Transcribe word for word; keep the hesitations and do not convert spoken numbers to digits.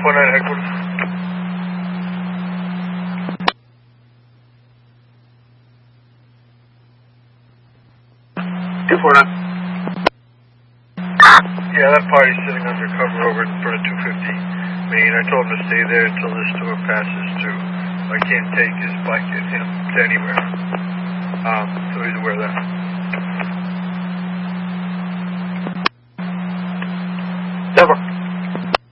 four nine headquarters. two four nine. Yeah, that party's sitting undercover over in front of two fifty Main. I told him to stay there until this tour passes through. I can't take his bike and him to anywhere.